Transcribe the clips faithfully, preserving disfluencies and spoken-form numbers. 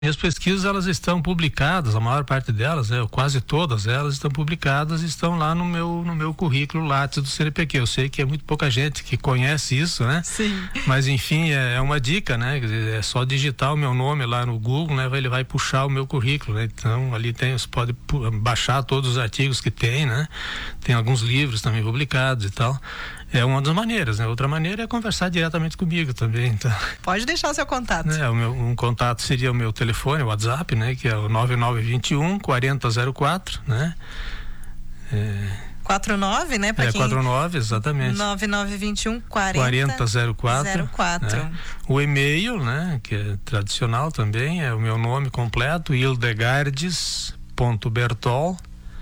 Minhas pesquisas, elas estão publicadas, a maior parte delas, é, quase todas elas estão publicadas e estão lá no meu, no meu currículo Lattes do C N P Q. Eu sei que é muito pouca gente que conhece isso, né? Sim. Mas, enfim, é, é uma dica, né? Quer dizer, é só digitar o meu nome lá no Google, né? Ele vai puxar o meu currículo, né? Então, ali tem, você pode baixar todos os artigos que tem, né? Tem alguns livros também publicados e tal. É uma das maneiras, né? Outra maneira é conversar diretamente comigo também. Então, pode deixar o seu contato. É, o meu, um contato seria o meu telefone, o WhatsApp, né? Que é o nove nove dois um, quatro zero zero quatro, né? É... quatro nove, né? Pra é, quem... quatro nove, exatamente. nove nove dois um, quatro zero quatro. Né? O e-mail, né? Que é tradicional também, é o meu nome completo, hildegardes ponto bertol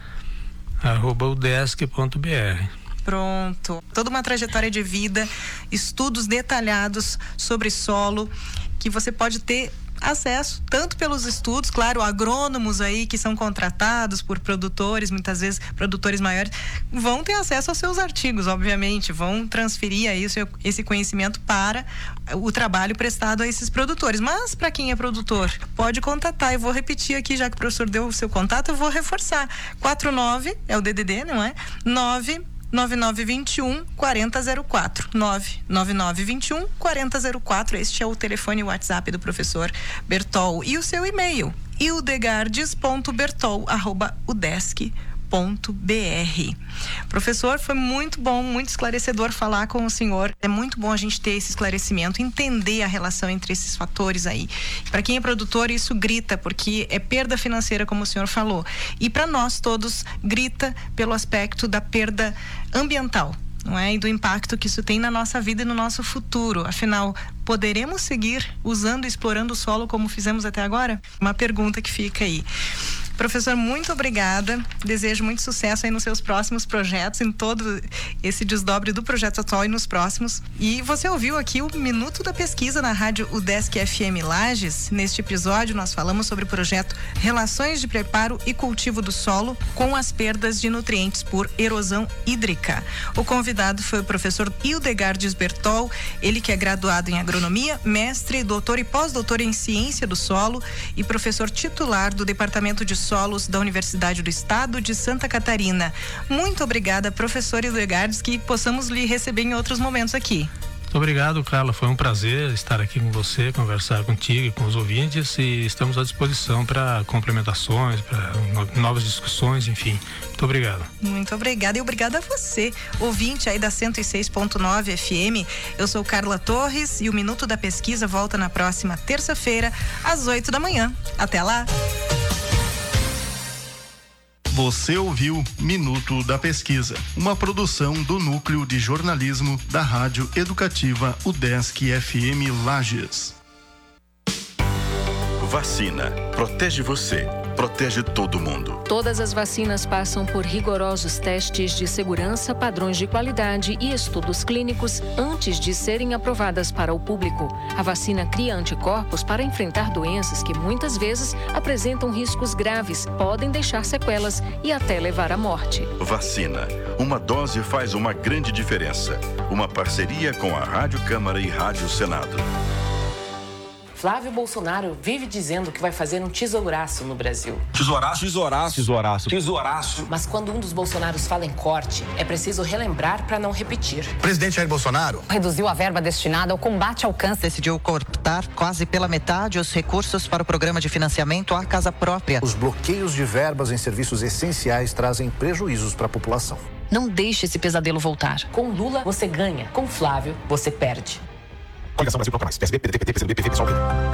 arroba udesc ponto br. Pronto. Toda uma trajetória de vida, estudos detalhados sobre solo, que você pode ter acesso, tanto pelos estudos, claro, agrônomos aí que são contratados por produtores, muitas vezes produtores maiores, vão ter acesso aos seus artigos, obviamente, vão transferir aí esse, esse conhecimento para o trabalho prestado a esses produtores. Mas para quem é produtor, pode contatar. Eu vou repetir aqui, já que o professor deu o seu contato, eu vou reforçar. quatro nove é o D D D, não é? nove nove nove dois um, quatro zero quatro. nove nove nove dois um, quatro zero quatro. Este é o telefone e o WhatsApp do professor Bertol. E o seu e-mail, hildegardes ponto bertol arroba udesc ponto br. Professor, foi muito bom, muito esclarecedor falar com o senhor. É muito bom a gente ter esse esclarecimento, entender a relação entre esses fatores aí. Para quem é produtor, isso grita, porque é perda financeira, como o senhor falou. E para nós todos, grita pelo aspecto da perda ambiental, não é? E do impacto que isso tem na nossa vida e no nosso futuro. Afinal, poderemos seguir usando e explorando o solo como fizemos até agora? Uma pergunta que fica aí. Professor, muito obrigada. Desejo muito sucesso aí nos seus próximos projetos, em todo esse desdobre do projeto atual e nos próximos. E você ouviu aqui o Minuto da Pesquisa na rádio Udesc F M Lages. Neste episódio, nós falamos sobre o projeto Relações de Preparo e Cultivo do Solo com as perdas de nutrientes por erosão hídrica. O convidado foi o professor Hildegardes Bertol, ele que é graduado em agronomia, mestre, doutor e pós-doutor em ciência do solo e professor titular do Departamento de Solos da Universidade do Estado de Santa Catarina. Muito obrigada, professor Hildegardes, que possamos lhe receber em outros momentos aqui. Muito obrigado, Carla. Foi um prazer estar aqui com você, conversar contigo e com os ouvintes, e estamos à disposição para complementações, para novas discussões, enfim. Muito obrigado. Muito obrigada e obrigada a você, ouvinte aí da cento e seis ponto nove F M. Eu sou Carla Torres e o Minuto da Pesquisa volta na próxima terça-feira, às oito da manhã. Até lá! Você ouviu Minuto da Pesquisa, uma produção do Núcleo de Jornalismo da Rádio Educativa Udesc F M Lages. Vacina. Protege você. Protege todo mundo. Todas as vacinas passam por rigorosos testes de segurança, padrões de qualidade e estudos clínicos antes de serem aprovadas para o público. A vacina cria anticorpos para enfrentar doenças que muitas vezes apresentam riscos graves, podem deixar sequelas e até levar à morte. Vacina. Uma dose faz uma grande diferença. Uma parceria com a Rádio Câmara e Rádio Senado. Flávio Bolsonaro vive dizendo que vai fazer um tesouraço no Brasil. Tesouraço? Tesouraço. Tesouraço. Tesouraço. Mas quando um dos Bolsonaros fala em corte, é preciso relembrar para não repetir. O presidente Jair Bolsonaro reduziu a verba destinada ao combate ao câncer. Decidiu cortar quase pela metade os recursos para o programa de financiamento à casa própria. Os bloqueios de verbas em serviços essenciais trazem prejuízos para a população. Não deixe esse pesadelo voltar. Com Lula, você ganha. Com Flávio, você perde. Coligação Brasil Bloco Mais, P S B, P D T, P T, P C B, P V, PSOL.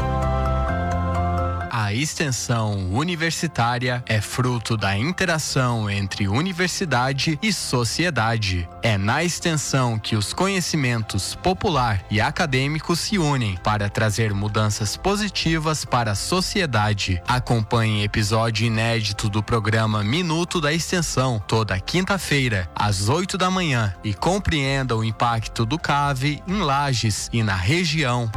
A extensão universitária é fruto da interação entre universidade e sociedade. É na extensão que os conhecimentos popular e acadêmicos se unem para trazer mudanças positivas para a sociedade. Acompanhe episódio inédito do programa Minuto da Extensão, toda quinta-feira, às oito da manhã, e compreenda o impacto do C A V em Lages e na região.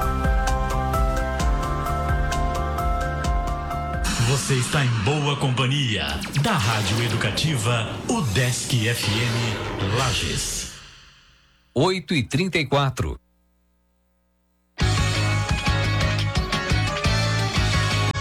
Você está em boa companhia da Rádio Educativa Udesc F M Lages. oito e trinta e quatro.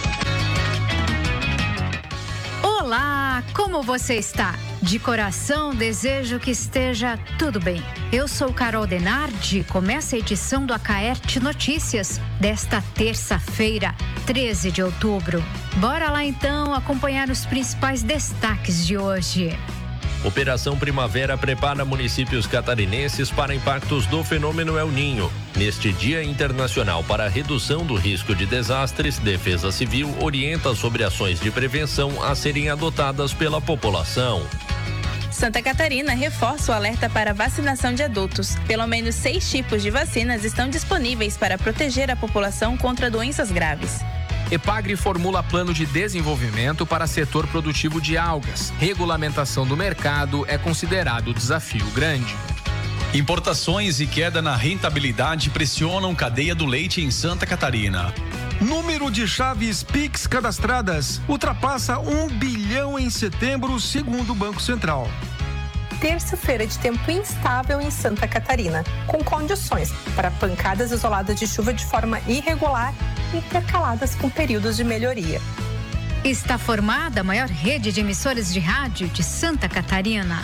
Como você está? De coração, desejo que esteja tudo bem. Eu sou Carol Denardi e começa a edição do Acaerte Notícias desta terça-feira, treze de outubro. Bora lá então acompanhar os principais destaques de hoje. Operação Primavera prepara municípios catarinenses para impactos do fenômeno El Ninho. Neste Dia Internacional para a Redução do Risco de Desastres, Defesa Civil orienta sobre ações de prevenção a serem adotadas pela população. Santa Catarina reforça o alerta para vacinação de adultos. Pelo menos seis tipos de vacinas estão disponíveis para proteger a população contra doenças graves. Epagre formula plano de desenvolvimento para setor produtivo de algas. Regulamentação do mercado é considerado desafio grande. Importações e queda na rentabilidade pressionam cadeia do leite em Santa Catarina. Número de chaves Pix cadastradas ultrapassa um bilhão em setembro, segundo o Banco Central. Terça-feira de tempo instável em Santa Catarina, com condições para pancadas isoladas de chuva de forma irregular, intercaladas com períodos de melhoria. Está formada a maior rede de emissoras de rádio de Santa Catarina.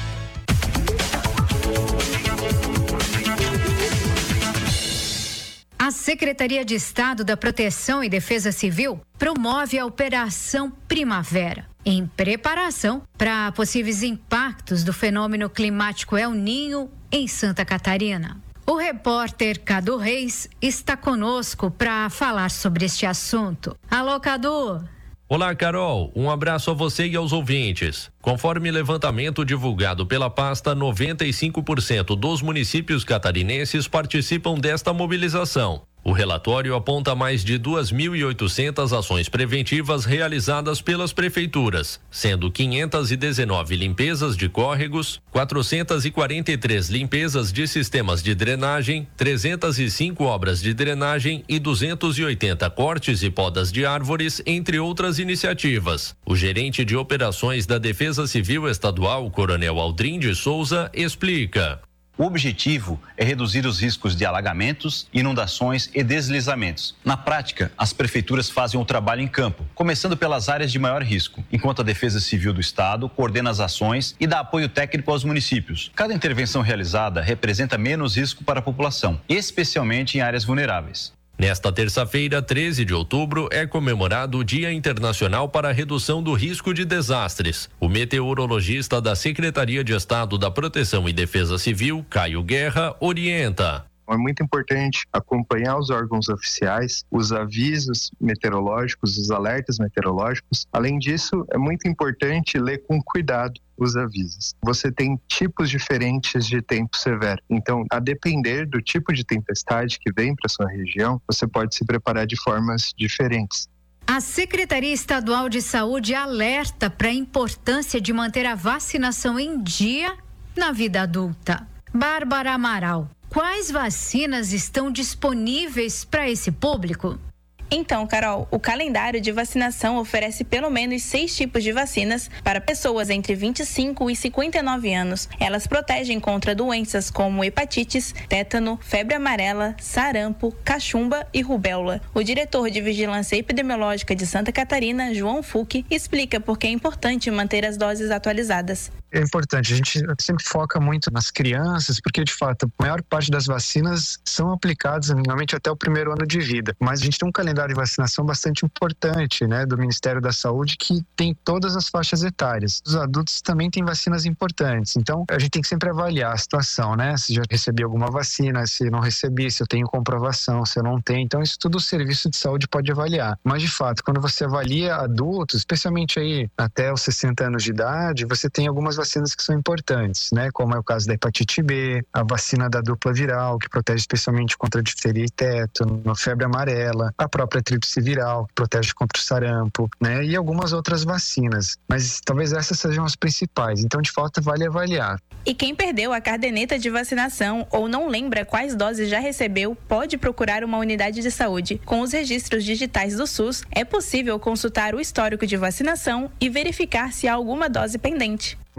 A Secretaria de Estado da Proteção e Defesa Civil promove a Operação Primavera, em preparação para possíveis impactos do fenômeno climático El Ninho em Santa Catarina. O repórter Cadu Reis está conosco para falar sobre este assunto. Alô, Cadu! Olá, Carol. Um abraço a você e aos ouvintes. Conforme levantamento divulgado pela pasta, noventa e cinco por cento dos municípios catarinenses participam desta mobilização. O relatório aponta mais de duas mil e oitocentas ações preventivas realizadas pelas prefeituras, sendo quinhentas e dezenove limpezas de córregos, quatrocentas e quarenta e três limpezas de sistemas de drenagem, trezentas e cinco obras de drenagem e duzentos e oitenta cortes e podas de árvores, entre outras iniciativas. O gerente de operações da Defesa Civil Estadual, Coronel Aldrin de Souza, explica. O objetivo é reduzir os riscos de alagamentos, inundações e deslizamentos. Na prática, as prefeituras fazem o trabalho em campo, começando pelas áreas de maior risco, enquanto a Defesa Civil do Estado coordena as ações e dá apoio técnico aos municípios. Cada intervenção realizada representa menos risco para a população, especialmente em áreas vulneráveis. Nesta terça-feira, treze de outubro, é comemorado o Dia Internacional para a Redução do Risco de Desastres. O meteorologista da Secretaria de Estado da Proteção e Defesa Civil, Caio Guerra, orienta. É muito importante acompanhar os órgãos oficiais, os avisos meteorológicos, os alertas meteorológicos. Além disso, é muito importante ler com cuidado os avisos. Você tem tipos diferentes de tempo severo. Então, a depender do tipo de tempestade que vem para sua região, você pode se preparar de formas diferentes. A Secretaria Estadual de Saúde alerta para a importância de manter a vacinação em dia na vida adulta. Bárbara Amaral, quais vacinas estão disponíveis para esse público? Então, Carol, o calendário de vacinação oferece pelo menos seis tipos de vacinas para pessoas entre vinte e cinco e cinquenta e nove anos. Elas protegem contra doenças como hepatites, tétano, febre amarela, sarampo, cachumba e rubéola. O diretor de Vigilância Epidemiológica de Santa Catarina, João Fucchi, explica por que é importante manter as doses atualizadas. É importante, a gente sempre foca muito nas crianças, porque de fato a maior parte das vacinas são aplicadas normalmente até o primeiro ano de vida, mas a gente tem um calendário de vacinação bastante importante, né, do Ministério da Saúde, que tem todas as faixas etárias. Os adultos também têm vacinas importantes, então a gente tem que sempre avaliar a situação, né, se já recebi alguma vacina, se não recebi, se eu tenho comprovação, se eu não tenho, então isso tudo o serviço de saúde pode avaliar, mas de fato, quando você avalia adultos, especialmente aí até os sessenta anos de idade, você tem algumas vacinas que são importantes, né? Como é o caso da hepatite B, a vacina da dupla viral, que protege especialmente contra a difteria e tétano, febre amarela, a própria tríplice viral, que protege contra o sarampo, né? E algumas outras vacinas. Mas talvez essas sejam as principais. Então, de fato, vale avaliar. E quem perdeu a caderneta de vacinação ou não lembra quais doses já recebeu, pode procurar uma unidade de saúde. Com os registros digitais do SUS, é possível consultar o histórico de vacinação e verificar se há alguma dose pendente.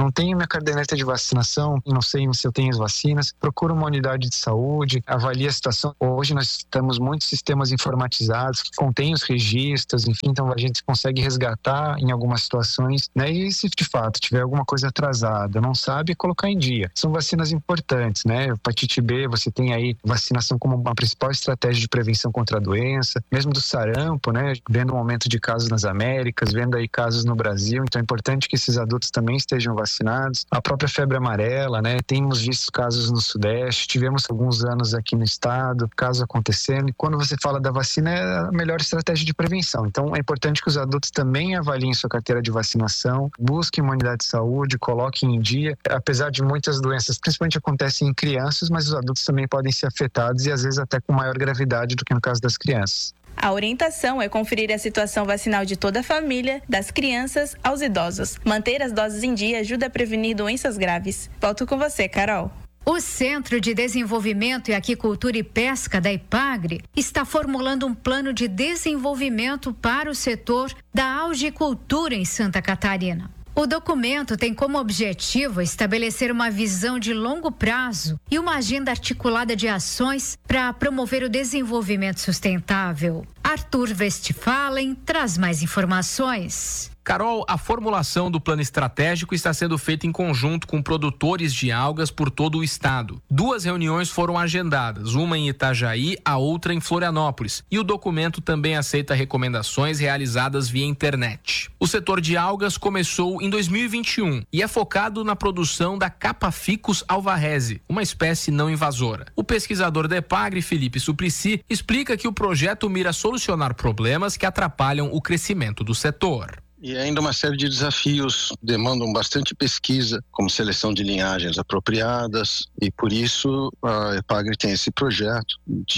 não tenho minha caderneta de vacinação, não sei se eu tenho as vacinas, procura uma unidade de saúde, avalia a situação. Hoje nós temos muitos sistemas informatizados que contêm os registros, enfim, então a gente consegue resgatar em algumas situações, né? E se de fato tiver alguma coisa atrasada, não sabe, colocar em dia. São vacinas importantes, né? Hepatite B, você tem aí vacinação como uma principal estratégia de prevenção contra a doença, mesmo do sarampo, né? Vendo um aumento de casos nas Américas, vendo aí casos no Brasil, então é importante que esses adultos também estejam vacinados. A própria febre amarela, né? Temos visto casos no Sudeste, tivemos alguns anos aqui no estado, casos acontecendo, e quando você fala da vacina é a melhor estratégia de prevenção. Então é importante que os adultos também avaliem sua carteira de vacinação, busquem uma unidade de saúde, coloquem em dia, apesar de muitas doenças, principalmente acontecem em crianças, mas os adultos também podem ser afetados e às vezes até com maior gravidade do que no caso das crianças. A orientação é conferir a situação vacinal de toda a família, das crianças aos idosos. Manter as doses em dia ajuda a prevenir doenças graves. Volto com você, Carol. O Centro de Desenvolvimento e Aquicultura e Pesca da Epagre está formulando um plano de desenvolvimento para o setor da algicultura em Santa Catarina. O documento tem como objetivo estabelecer uma visão de longo prazo e uma agenda articulada de ações para promover o desenvolvimento sustentável. Arthur Westphalen traz mais informações. Carol, a formulação do plano estratégico está sendo feita em conjunto com produtores de algas por todo o estado. Duas reuniões foram agendadas, uma em Itajaí, a outra em Florianópolis, e o documento também aceita recomendações realizadas via internet. O setor de algas começou em dois mil e vinte e um e é focado na produção da Capaficus alvarezi, uma espécie não invasora. O pesquisador da Epagre, Felipe Suplicy, explica que o projeto mira solucionar problemas que atrapalham o crescimento do setor. E ainda uma série de desafios demandam bastante pesquisa, como seleção de linhagens apropriadas, e por isso a Epagre tem esse projeto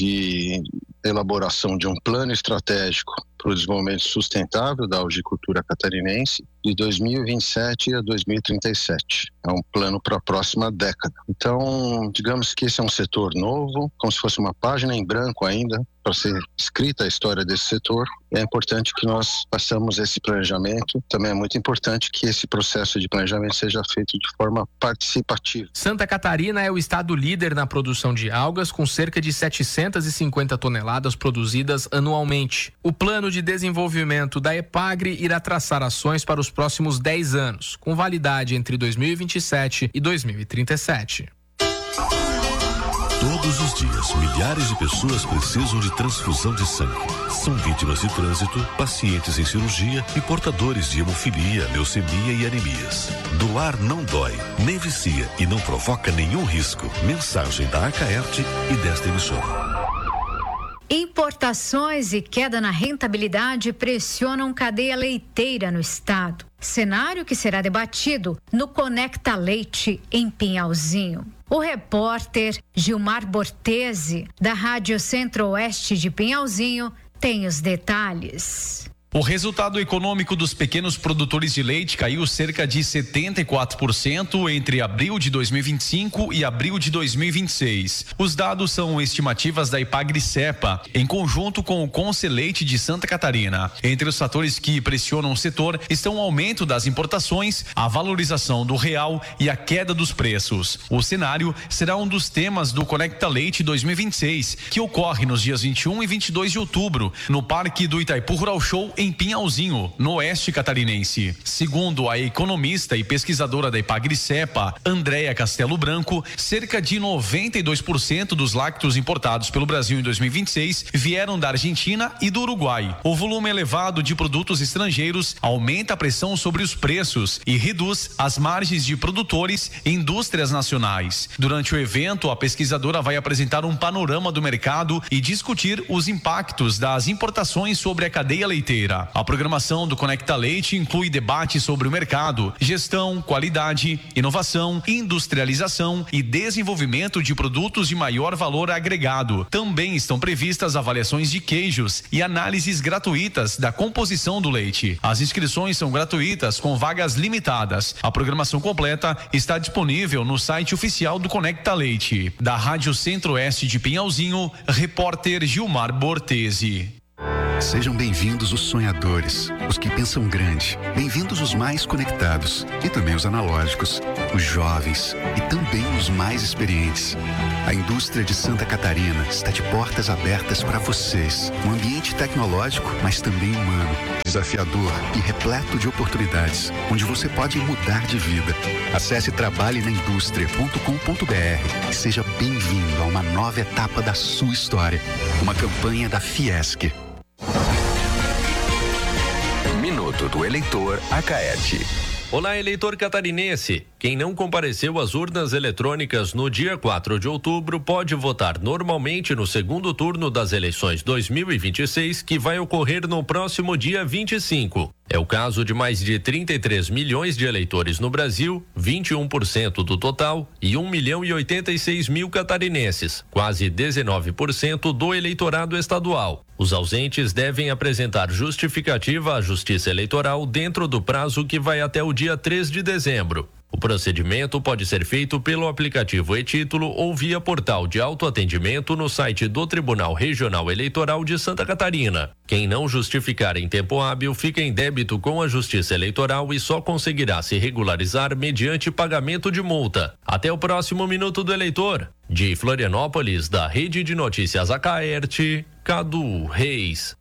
de elaboração de um plano estratégico para o desenvolvimento sustentável da algicultura catarinense de dois mil e vinte e sete a dois mil e trinta e sete. É um plano para a próxima década. Então, digamos que esse é um setor novo, como se fosse uma página em branco ainda, para ser escrita a história desse setor. É importante que nós façamos esse planejamento. Também é muito importante que esse processo de planejamento seja feito de forma participativa. Santa Catarina é o estado líder na produção de algas, com cerca de setecentas e cinquenta toneladas produzidas anualmente. O plano de desenvolvimento da Epagre irá traçar ações para os próximos dez anos, com validade entre dois mil e vinte e sete e dois mil e trinta e sete. Todos os dias, milhares de pessoas precisam de transfusão de sangue. São vítimas de trânsito, pacientes em cirurgia e portadores de hemofilia, leucemia e anemias. Doar não dói, nem vicia e não provoca nenhum risco. Mensagem da Acaerte e desta emissora. Importações e queda na rentabilidade pressionam cadeia leiteira no estado. Cenário que será debatido no Conecta Leite, em Pinhalzinho. O repórter Gilmar Bortese, da Rádio Centro-Oeste de Pinhalzinho, tem os detalhes. O resultado econômico dos pequenos produtores de leite caiu cerca de setenta e quatro por cento entre abril de dois mil e vinte e cinco e abril de dois mil e vinte e seis. Os dados são estimativas da Ipagre-Cepa, em conjunto com o Conceleite de Santa Catarina. Entre os fatores que pressionam o setor estão o aumento das importações, a valorização do real e a queda dos preços. O cenário será um dos temas do Conecta Leite dois mil e vinte e seis, que ocorre nos dias vinte e um e vinte e dois de outubro, no Parque do Itaipu Rural Show, em Pinhalzinho, no oeste catarinense. Segundo a economista e pesquisadora da Ipagre-Cepa, Andréia Castelo Branco, cerca de noventa e dois por cento dos lácteos importados pelo Brasil em dois mil e vinte e seis vieram da Argentina e do Uruguai. O volume elevado de produtos estrangeiros aumenta a pressão sobre os preços e reduz as margens de produtores e indústrias nacionais. Durante o evento, a pesquisadora vai apresentar um panorama do mercado e discutir os impactos das importações sobre a cadeia leiteira. A programação do Conecta Leite inclui debates sobre o mercado, gestão, qualidade, inovação, industrialização e desenvolvimento de produtos de maior valor agregado. Também estão previstas avaliações de queijos e análises gratuitas da composição do leite. As inscrições são gratuitas com vagas limitadas. A programação completa está disponível no site oficial do Conecta Leite. Da Rádio Centro-Oeste de Pinhalzinho, repórter Gilmar Bortese. Sejam bem-vindos os sonhadores, os que pensam grande. Bem-vindos os mais conectados e também os analógicos, os jovens e também os mais experientes. A indústria de Santa Catarina está de portas abertas para vocês. Um ambiente tecnológico, mas também humano, desafiador e repleto de oportunidades, onde você pode mudar de vida. Acesse trabalhe na indústria ponto com ponto b r e seja bem-vindo a uma nova etapa da sua história. Uma campanha da Fiesc. Minuto do Eleitor Acaerte. Olá, eleitor catarinense. Quem não compareceu às urnas eletrônicas no dia quatro de outubro pode votar normalmente no segundo turno das eleições dois mil e vinte e seis, que vai ocorrer no próximo dia vinte e cinco. É o caso de mais de trinta e três milhões de eleitores no Brasil, vinte e um por cento do total, e um milhão e oitenta e seis mil catarinenses, quase dezenove por cento do eleitorado estadual. Os ausentes devem apresentar justificativa à Justiça Eleitoral dentro do prazo que vai até o dia três de dezembro. O procedimento pode ser feito pelo aplicativo e-Título ou via portal de autoatendimento no site do Tribunal Regional Eleitoral de Santa Catarina. Quem não justificar em tempo hábil fica em débito com a Justiça Eleitoral e só conseguirá se regularizar mediante pagamento de multa. Até o próximo Minuto do Eleitor. De Florianópolis, da Rede de Notícias Acaerte, Cadu Reis.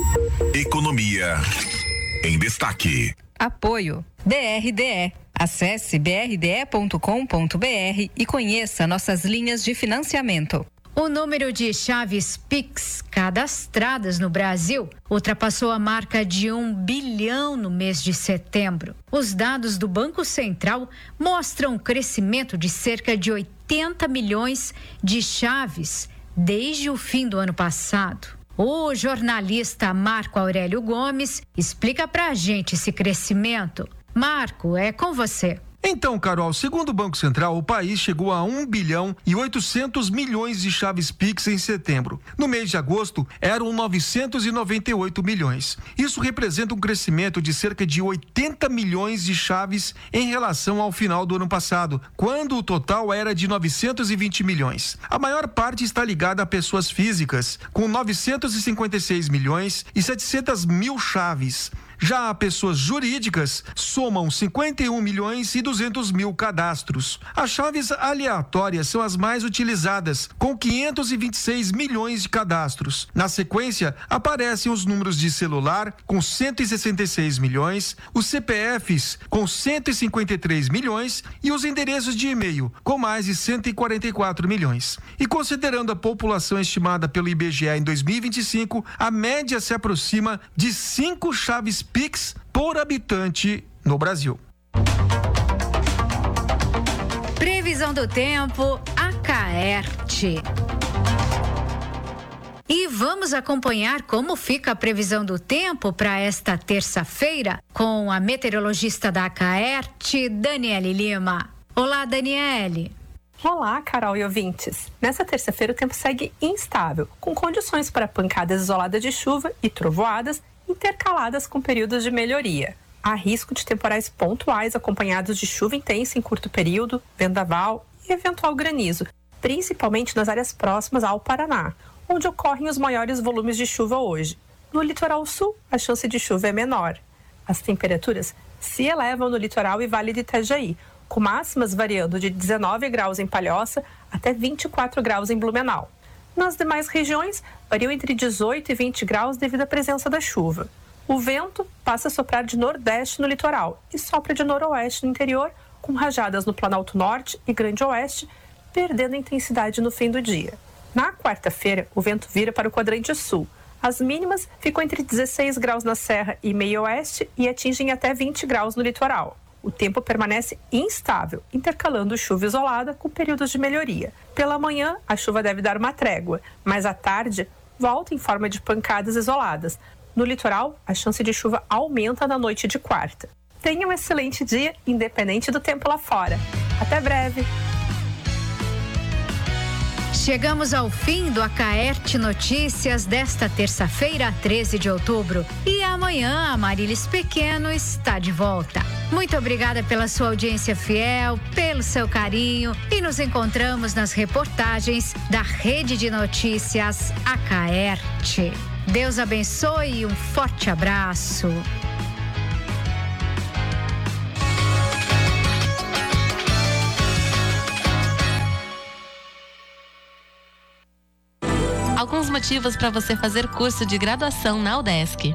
Economia em destaque. Apoio D R D E. Acesse b r d e ponto com ponto b r e conheça nossas linhas de financiamento. O número de chaves Pix cadastradas no Brasil ultrapassou a marca de um bilhão no mês de setembro. Os dados do Banco Central mostram um crescimento de cerca de oitenta milhões de chaves desde o fim do ano passado. O jornalista Marco Aurélio Gomes explica pra gente esse crescimento. Marco, é com você. Então, Carol, segundo o Banco Central, o país chegou a um bilhão e oitocentos milhões de chaves Pix em setembro. No mês de agosto, eram novecentos e noventa e oito milhões. Isso representa um crescimento de cerca de oitenta milhões de chaves em relação ao final do ano passado, quando o total era de novecentos e vinte milhões. A maior parte está ligada a pessoas físicas, com novecentos e cinquenta e seis milhões e setecentas mil chaves. Já pessoas jurídicas somam cinquenta e um milhões e duzentos mil cadastros. As chaves aleatórias são as mais utilizadas, com quinhentos e vinte e seis milhões de cadastros. Na sequência, aparecem os números de celular, com cento e sessenta e seis milhões, os C P Fs, com cento e cinquenta e três milhões, e os endereços de e-mail, com mais de cento e quarenta e quatro milhões. E considerando a população estimada pelo I B G E em dois mil e vinte e cinco, a média se aproxima de cinco chaves Pix por habitante no Brasil. Previsão do tempo, Acaerte. E vamos acompanhar como fica a previsão do tempo para esta terça-feira com a meteorologista da Acaerte, Daniele Lima. Olá, Daniele. Olá, Carol e ouvintes. Nessa terça-feira o tempo segue instável, com condições para pancadas isoladas de chuva e trovoadas intercaladas com períodos de melhoria. Há risco de temporais pontuais acompanhados de chuva intensa em curto período, vendaval e eventual granizo, principalmente nas áreas próximas ao Paraná, onde ocorrem os maiores volumes de chuva hoje. No litoral sul, a chance de chuva é menor. As temperaturas se elevam no litoral e Vale do Itajaí, com máximas variando de dezenove graus em Palhoça até vinte e quatro graus em Blumenau. Nas demais regiões, variam entre dezoito e vinte graus devido à presença da chuva. O vento passa a soprar de nordeste no litoral e sopra de noroeste no interior, com rajadas no Planalto Norte e Grande Oeste, perdendo intensidade no fim do dia. Na quarta-feira, o vento vira para o quadrante sul. As mínimas ficam entre dezesseis graus na Serra e Meio Oeste e atingem até vinte graus no litoral. O tempo permanece instável, intercalando chuva isolada com períodos de melhoria. Pela manhã, a chuva deve dar uma trégua, mas à tarde volta em forma de pancadas isoladas. No litoral, a chance de chuva aumenta na noite de quarta. Tenha um excelente dia, independente do tempo lá fora. Até breve! Chegamos ao fim do Acaerte Notícias desta terça-feira, treze de outubro. E amanhã a Marilis Pequeno está de volta. Muito obrigada pela sua audiência fiel, pelo seu carinho e nos encontramos nas reportagens da Rede de Notícias Acaerte. Deus abençoe e um forte abraço. Alguns motivos para você fazer curso de graduação na UDESC.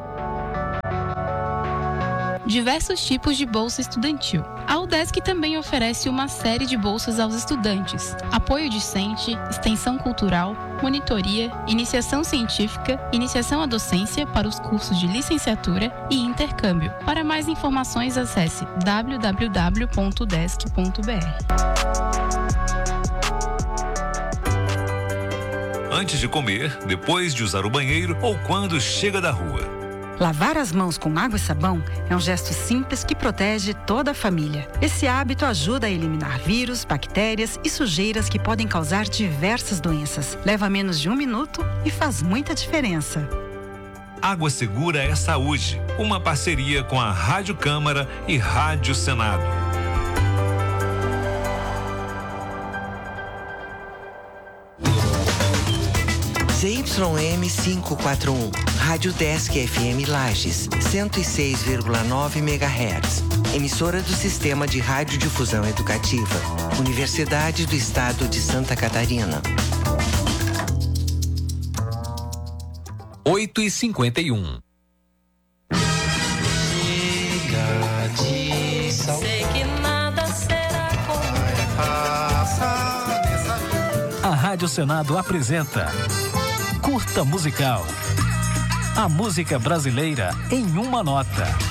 Diversos tipos de bolsa estudantil. A UDESC também oferece uma série de bolsas aos estudantes: apoio discente, extensão cultural, monitoria, iniciação científica, iniciação à docência para os cursos de licenciatura e intercâmbio. Para mais informações, acesse w w w ponto udesc ponto b r. Antes de comer, depois de usar o banheiro ou quando chega da rua. Lavar as mãos com água e sabão é um gesto simples que protege toda a família. Esse hábito ajuda a eliminar vírus, bactérias e sujeiras que podem causar diversas doenças. Leva menos de um minuto e faz muita diferença. Água Segura é Saúde, uma parceria com a Rádio Câmara e Rádio Senado. Z Y M quinhentos e quarenta e um, Rádio Desk F M Lages, cento e seis vírgula nove megahertz. Emissora do Sistema de Radiodifusão Educativa, Universidade do Estado de Santa Catarina. oito e cinquenta e um. Sei que nada será como a Rádio Senado apresenta Curta Musical. A música brasileira em uma nota.